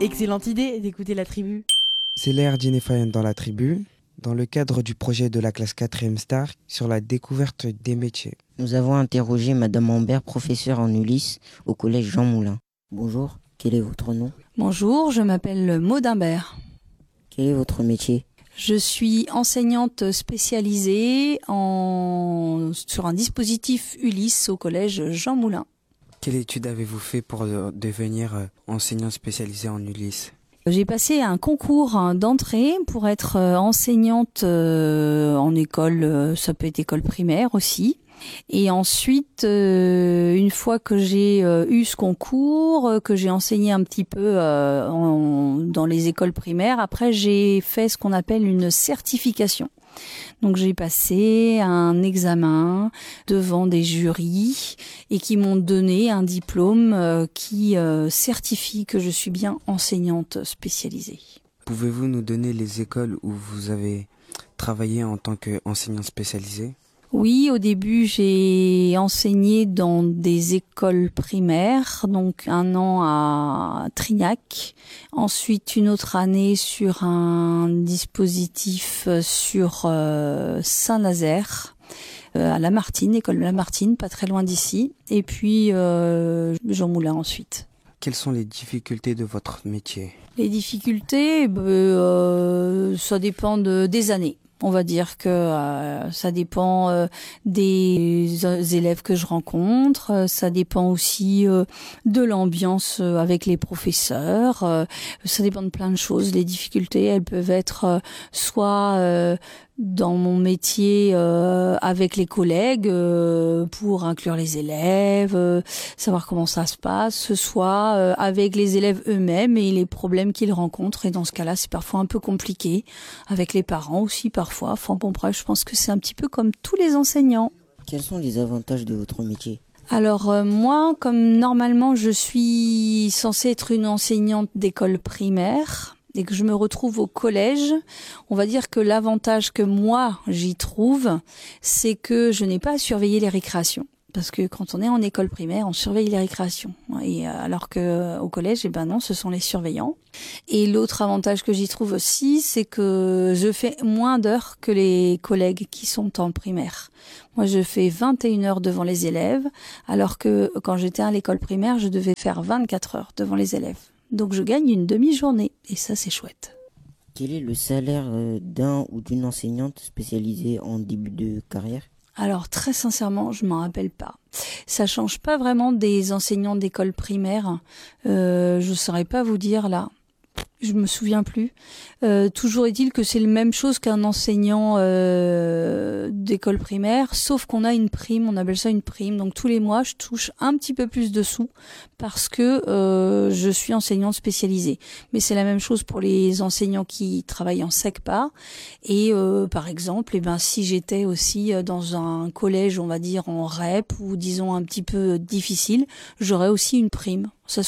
Excellente idée d'écouter la tribu. C'est l'ère d'Inefayan dans la tribu, dans le cadre du projet de la classe 4e Star sur la découverte des métiers. Nous avons interrogé Madame Ambert, professeure en Ulysse au collège Jean Moulin. Bonjour, quel est votre nom? Bonjour, je m'appelle Maud Imbert. Quel est votre métier? Je suis enseignante spécialisée sur un dispositif Ulysse au collège Jean Moulin. Quelle étude avez-vous fait pour devenir enseignant spécialisé en Ulysse? J'ai passé un concours d'entrée pour être enseignante en école, ça peut être école primaire aussi. Et ensuite, une fois que j'ai eu ce concours, que j'ai enseigné un petit peu dans les écoles primaires, après j'ai fait ce qu'on appelle une certification. Donc j'ai passé un examen devant des jurys et qui m'ont donné un diplôme qui certifie que je suis bien enseignante spécialisée. Pouvez-vous nous donner les écoles où vous avez travaillé en tant qu'enseignant spécialisé? Oui, au début, j'ai enseigné dans des écoles primaires, donc 1 an à Trignac, ensuite une autre année sur un dispositif sur Saint-Nazaire, à Lamartine, école de Lamartine, pas très loin d'ici, et puis Jean Moulin ensuite. Quelles sont les difficultés de votre métier? Les difficultés, ça dépend des années. On va dire que ça dépend des élèves que je rencontre, ça dépend aussi de l'ambiance avec les professeurs, ça dépend de plein de choses. Les difficultés, elles peuvent être soit dans mon métier avec les collègues pour inclure les élèves, savoir comment ça se passe, soit avec les élèves eux-mêmes et les problèmes qu'ils rencontrent. Et dans ce cas-là, c'est parfois un peu compliqué, avec les parents aussi parfois. Enfin bon, bref, je pense que c'est un petit peu comme tous les enseignants. Quels sont les avantages de votre métier? Alors moi, comme normalement je suis censée être une enseignante d'école primaire, et que je me retrouve au collège, on va dire que l'avantage que moi j'y trouve, c'est que je n'ai pas à surveiller les récréations. Parce que quand on est en école primaire, on surveille les récréations. Et alors que au collège, non, ce sont les surveillants. Et l'autre avantage que j'y trouve aussi, c'est que je fais moins d'heures que les collègues qui sont en primaire. Moi, je fais 21 heures devant les élèves, alors que quand j'étais à l'école primaire, je devais faire 24 heures devant les élèves. Donc je gagne une demi-journée, et ça c'est chouette. Quel est le salaire d'un ou d'une enseignante spécialisée en début de carrière? Alors très sincèrement, je m'en rappelle pas. Ça change pas vraiment des enseignants d'école primaire. Je saurais pas vous dire là. Je me souviens plus. Toujours est-il que c'est la même chose qu'un enseignant d'école primaire, sauf qu'on a une prime, on appelle ça une prime. Donc tous les mois, je touche un petit peu plus de sous parce que je suis enseignante spécialisée. Mais c'est la même chose pour les enseignants qui travaillent en SECPA. Et par exemple, si j'étais aussi dans un collège, on va dire en REP ou disons un petit peu difficile, j'aurais aussi une prime.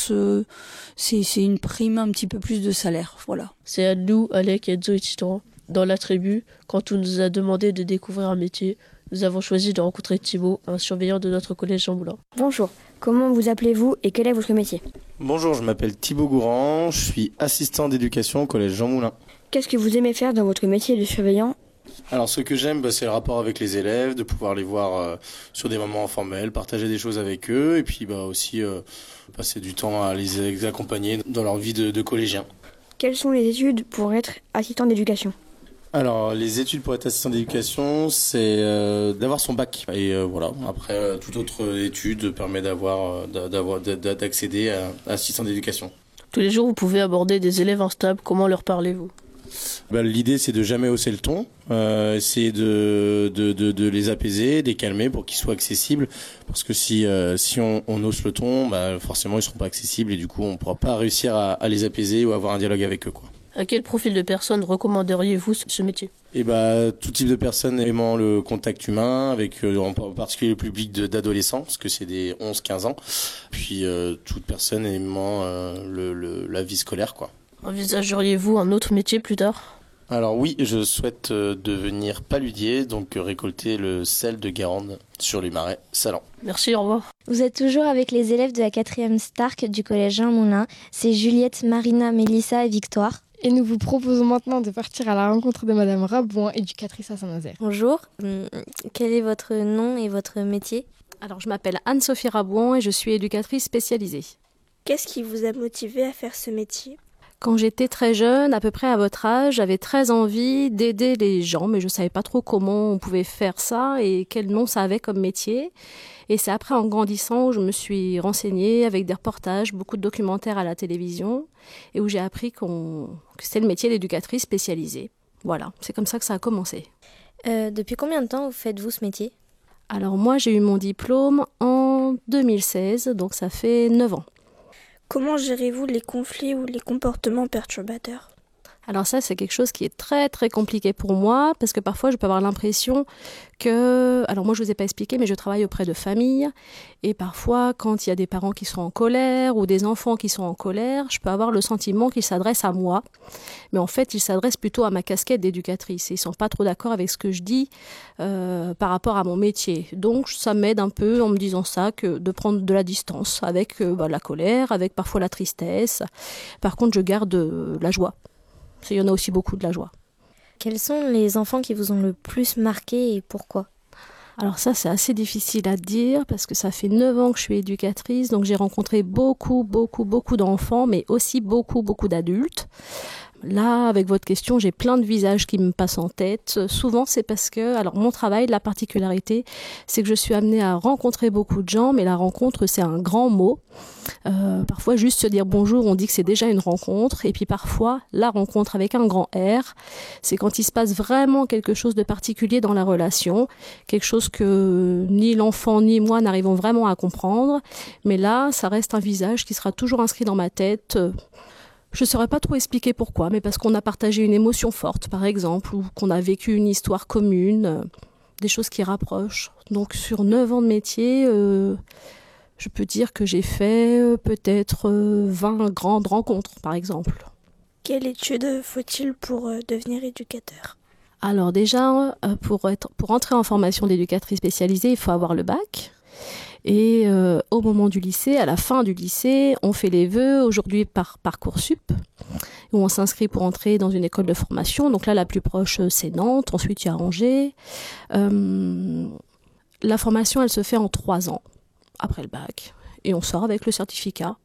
C'est une prime, un petit peu plus de salaire, voilà. C'est à nous, Alec, Enzo et Titouan. Dans la tribu, quand on nous a demandé de découvrir un métier, nous avons choisi de rencontrer Thibaut, un surveillant de notre collège Jean Moulin. Bonjour, comment vous appelez-vous et quel est votre métier? Bonjour, je m'appelle Thibaut Gourand, je suis assistant d'éducation au collège Jean Moulin. Qu'est-ce que vous aimez faire dans votre métier de surveillant? Alors ce que j'aime, c'est le rapport avec les élèves, de pouvoir les voir sur des moments informels, partager des choses avec eux et puis aussi passer du temps à les accompagner dans leur vie de collégiens. Quelles sont les études pour être assistant d'éducation? Alors les études pour être assistant d'éducation, c'est d'avoir son bac. Et voilà, après toute autre étude permet d'accéder à assistant d'éducation. Tous les jours, vous pouvez aborder des élèves instables. Comment leur parlez-vous? L'idée, c'est de jamais hausser le ton, essayer de les apaiser, de les calmer pour qu'ils soient accessibles. Parce que si on hausse le ton, forcément, ils seront pas accessibles et du coup, on pourra pas réussir à les apaiser ou avoir un dialogue avec eux, quoi. À quel profil de personnes recommanderiez-vous ce métier? Tout type de personnes aimant le contact humain, avec en particulier le public d'adolescents, parce que c'est des 11-15 ans. Puis toute personne aimant la vie scolaire, quoi. Envisageriez-vous un autre métier plus tard? Alors oui, je souhaite devenir paludier, donc récolter le sel de Guérande sur les marais salants. Merci, au revoir. Vous êtes toujours avec les élèves de la 4e Stark du collège Jean Moulin. C'est Juliette, Marina, Mélissa et Victoire. Et nous vous proposons maintenant de partir à la rencontre de Madame Rabouin, éducatrice à Saint-Nazaire. Bonjour, quel est votre nom et votre métier ? Alors, je m'appelle Anne-Sophie Rabouin et je suis éducatrice spécialisée. Qu'est-ce qui vous a motivé à faire ce métier ? Quand j'étais très jeune, à peu près à votre âge, j'avais très envie d'aider les gens, mais je ne savais pas trop comment on pouvait faire ça et quel nom ça avait comme métier. Et c'est après, en grandissant, où je me suis renseignée avec des reportages, beaucoup de documentaires à la télévision, et où j'ai appris que c'était le métier d'éducatrice spécialisée. Voilà, c'est comme ça que ça a commencé. Depuis combien de temps faites-vous ce métier ? Alors moi, j'ai eu mon diplôme en 2016, donc ça fait 9 ans. Comment gérez-vous les conflits ou les comportements perturbateurs ? Alors ça, c'est quelque chose qui est très très compliqué pour moi, parce que parfois je peux avoir l'impression que... Alors moi je vous ai pas expliqué, mais je travaille auprès de familles, et parfois quand il y a des parents qui sont en colère, ou des enfants qui sont en colère, je peux avoir le sentiment qu'ils s'adressent à moi, mais en fait ils s'adressent plutôt à ma casquette d'éducatrice, et ils sont pas trop d'accord avec ce que je dis par rapport à mon métier. Donc ça m'aide un peu en me disant ça, que de prendre de la distance avec la colère, avec parfois la tristesse. Par contre je garde la joie. Il y en a aussi beaucoup de la joie. Quels sont les enfants qui vous ont le plus marqué et pourquoi ? Alors ça, c'est assez difficile à dire parce que ça fait 9 ans que je suis éducatrice, donc j'ai rencontré beaucoup d'enfants, mais aussi beaucoup d'adultes. Là, avec votre question, j'ai plein de visages qui me passent en tête. Souvent, c'est parce que, alors mon travail, la particularité, c'est que je suis amenée à rencontrer beaucoup de gens, mais la rencontre, c'est un grand mot. Parfois, juste se dire bonjour, on dit que c'est déjà une rencontre. Et puis parfois, la rencontre avec un grand R, c'est quand il se passe vraiment quelque chose de particulier dans la relation, quelque chose que ni l'enfant ni moi n'arrivons vraiment à comprendre. Mais là, ça reste un visage qui sera toujours inscrit dans ma tête. Je ne saurais pas trop expliquer pourquoi, mais parce qu'on a partagé une émotion forte, par exemple, ou qu'on a vécu une histoire commune, des choses qui rapprochent. Donc sur 9 ans de métier, je peux dire que j'ai fait peut-être 20 grandes rencontres, par exemple. Quelle étude faut-il pour devenir éducateur ? Alors déjà, pour entrer en formation d'éducatrice spécialisée, il faut avoir le bac. Et au moment du lycée, à la fin du lycée, on fait les vœux, aujourd'hui par Parcoursup, où on s'inscrit pour entrer dans une école de formation. Donc là, la plus proche, c'est Nantes, ensuite il y a Angers. La formation, elle se fait en 3 ans, après le bac. Et on sort avec le certificat.